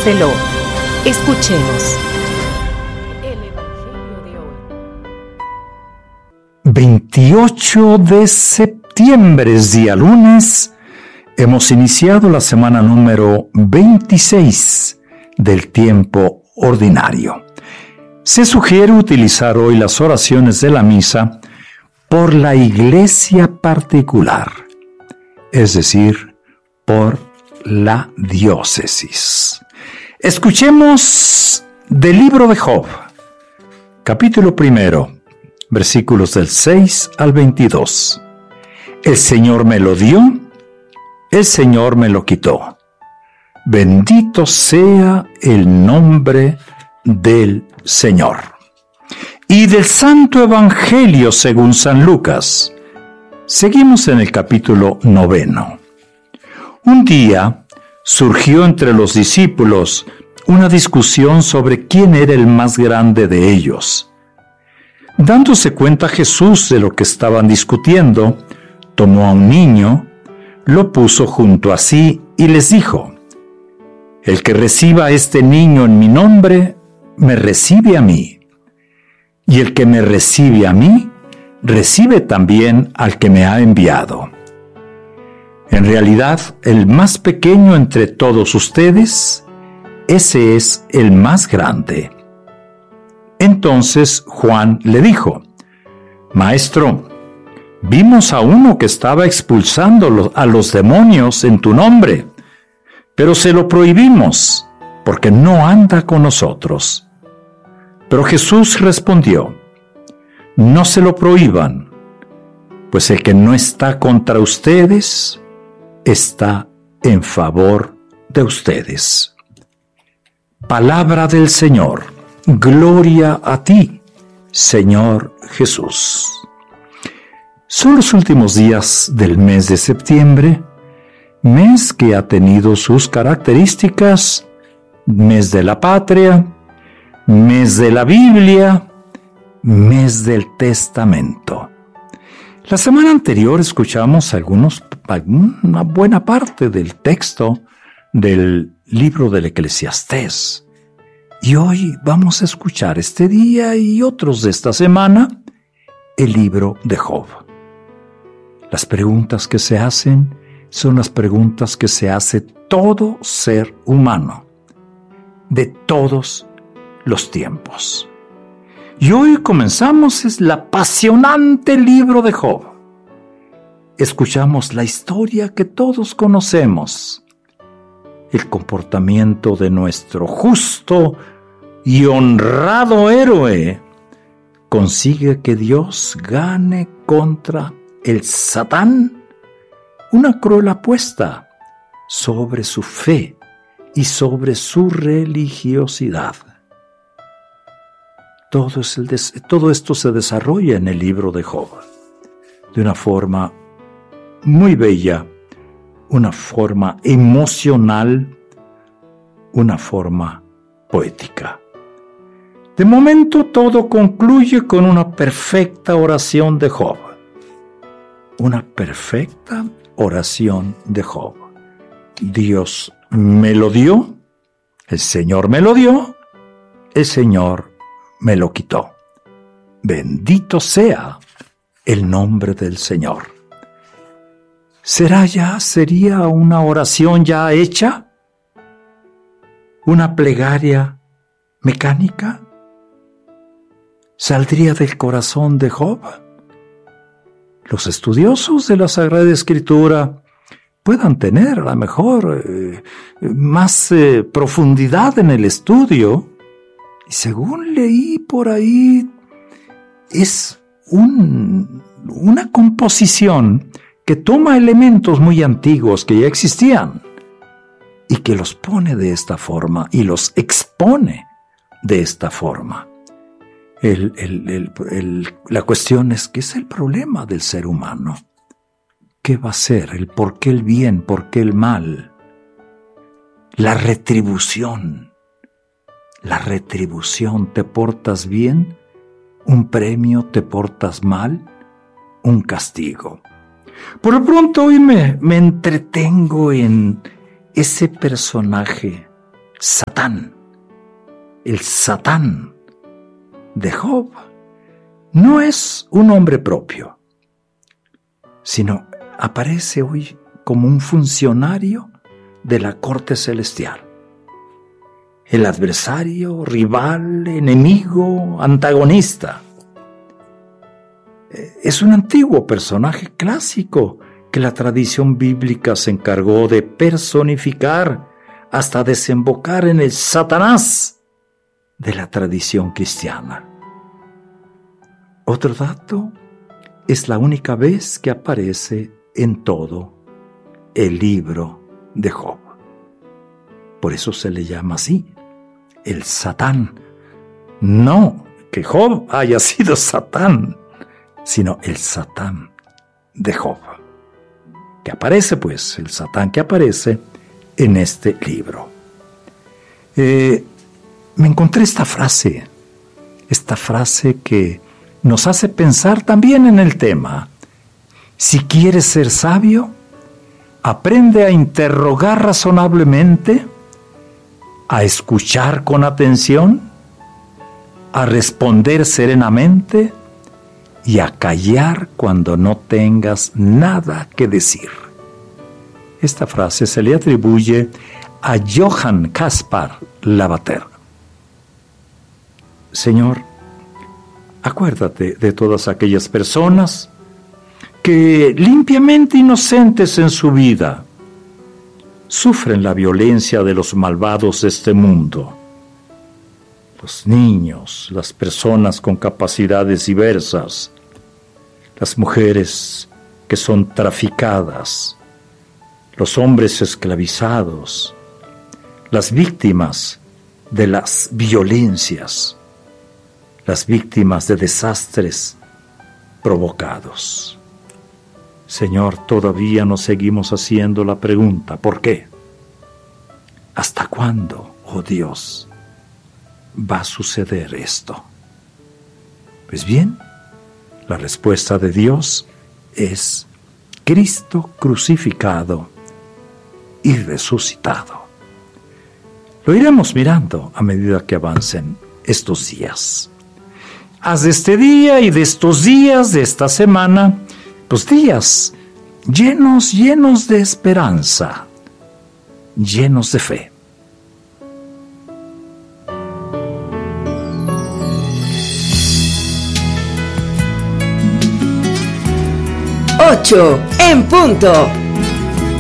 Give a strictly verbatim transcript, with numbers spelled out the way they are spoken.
Barceló. Escuchemos. El Evangelio de hoy. veintiocho de septiembre, es día lunes. Hemos iniciado la semana número veintiséis del tiempo ordinario. Se sugiere utilizar hoy las oraciones de la misa por la iglesia particular, es decir, por la diócesis. Escuchemos del libro de Job, capítulo primero, versículos del seis al veintidós. El Señor me lo dio, el Señor me lo quitó. Bendito sea el nombre del Señor. Y del Santo Evangelio según San Lucas. Seguimos en el capítulo noveno. Un día surgió entre los discípulos una discusión sobre quién era el más grande de ellos. Dándose cuenta Jesús de lo que estaban discutiendo, tomó a un niño, lo puso junto a sí y les dijo: El que reciba a este niño en mi nombre, me recibe a mí. Y el que me recibe a mí, recibe también al que me ha enviado. En realidad, el más pequeño entre todos ustedes, ese es el más grande. Entonces Juan le dijo: Maestro, vimos a uno que estaba expulsando a los demonios en tu nombre, pero se lo prohibimos, porque no anda con nosotros. Pero Jesús respondió: No se lo prohíban, pues el que no está contra ustedes, está en favor de ustedes. Palabra del Señor. Gloria a ti, Señor Jesús. Son los últimos días del mes de septiembre, mes que ha tenido sus características, mes de la patria, mes de la Biblia, mes del Testamento. La semana anterior escuchamos algunos, una buena parte del texto del libro del Eclesiastés. Y hoy vamos a escuchar este día y otros de esta semana el libro de Job. Las preguntas que se hacen son las preguntas que se hace todo ser humano, de todos los tiempos. Y hoy comenzamos es el apasionante libro de Job. Escuchamos la historia que todos conocemos, el comportamiento de nuestro justo y honrado héroe consigue que Dios gane contra el Satán una cruel apuesta sobre su fe y sobre su religiosidad. Todo, es el des- todo esto se desarrolla en el libro de Job de una forma muy bella, una forma emocional, una forma poética. De momento todo concluye con una perfecta oración de Job. Una perfecta oración de Job. Dios me lo dio, el Señor me lo dio, el Señor me lo quitó. Bendito sea el nombre del Señor. ¿Será ya, sería una oración ya hecha? ¿Una plegaria mecánica? ¿Saldría del corazón de Job? Los estudiosos de la Sagrada Escritura puedan tener a lo mejor eh, más eh, profundidad en el estudio. Y según leí por ahí, es un, una composición que toma elementos muy antiguos que ya existían y que los pone de esta forma y los expone de esta forma. El, el, el, el, la cuestión es, ¿qué es el problema del ser humano? ¿Qué va a ser? ¿El por qué el bien? ¿Por qué el mal? La retribución. La retribución, ¿te portas bien? ¿Un premio? ¿Te portas mal? Un castigo. Por lo pronto hoy me, me entretengo en ese personaje Satán, el Satán de Job, no es un nombre propio, sino aparece hoy como un funcionario de la corte celestial. El adversario, rival, enemigo, antagonista. Es un antiguo personaje clásico que la tradición bíblica se encargó de personificar hasta desembocar en el Satanás de la tradición cristiana. Otro dato, es la única vez que aparece en todo el libro de Job. Por eso se le llama así, el Satán. No que Job haya sido Satán, sino el Satán de Job. Que aparece, pues, el Satán que aparece en este libro. Eh, me encontré esta frase, esta frase que nos hace pensar también en el tema. Si quieres ser sabio, aprende a interrogar razonablemente, a escuchar con atención, a responder serenamente y a callar cuando no tengas nada que decir. Esta frase se le atribuye a Johann Caspar Lavater. Señor, acuérdate de todas aquellas personas que, limpiamente inocentes en su vida, sufren la violencia de los malvados de este mundo. Los niños, las personas con capacidades diversas, las mujeres que son traficadas, los hombres esclavizados, las víctimas de las violencias, las víctimas de desastres provocados. Señor, todavía nos seguimos haciendo la pregunta, ¿por qué? ¿Hasta cuándo, oh Dios, va a suceder esto? Pues bien, la respuesta de Dios es Cristo crucificado y resucitado. Lo iremos mirando a medida que avancen estos días. Haz de este día y de estos días, de esta semana, pues días llenos, llenos de esperanza, llenos de fe. Ocho en punto.